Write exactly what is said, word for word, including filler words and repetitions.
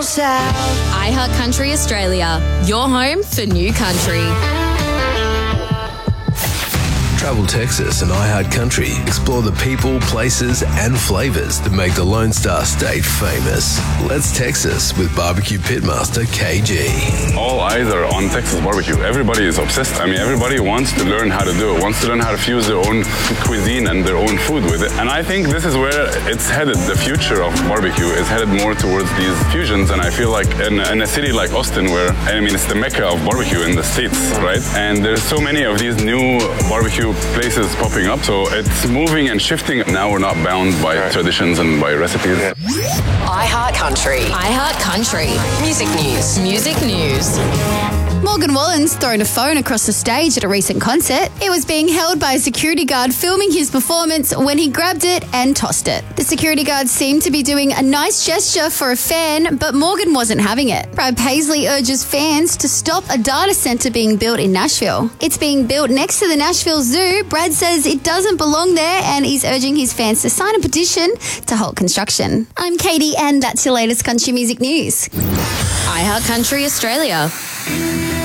iHeart Country Australia, your home for new country. Travel Texas and iHeart Country explore the people, places and flavours that make the Lone Star State famous. Let's Texas with Barbecue Pitmaster K G. All eyes are on Texas barbecue. Everybody is obsessed. I mean, everybody wants to learn how to do it, wants to learn how to fuse their own cuisine and their own food with it. And I think this is where it's headed. The future of barbecue is headed more towards these fusions. And I feel like in, in a city like Austin, where, I mean, it's the mecca of barbecue in the States, right? And there's so many of these new barbecue places popping up, so it's moving and shifting. Now we're not bound by right. traditions and by recipes. Yeah. iHeart Country. iHeart Country. Music news. Music news. Morgan Wallen's thrown a phone across the stage at a recent concert. It was being held by a security guard filming his performance when he grabbed it and tossed it. The security guard seemed to be doing a nice gesture for a fan, but Morgan wasn't having it. Brad Paisley urges fans to stop a data centre being built in Nashville. It's being built next to the Nashville Zoo. Brad says it doesn't belong there and he's urging his fans to sign a petition to halt construction. I'm Katie and that's your latest country music news. iHeart Country Australia.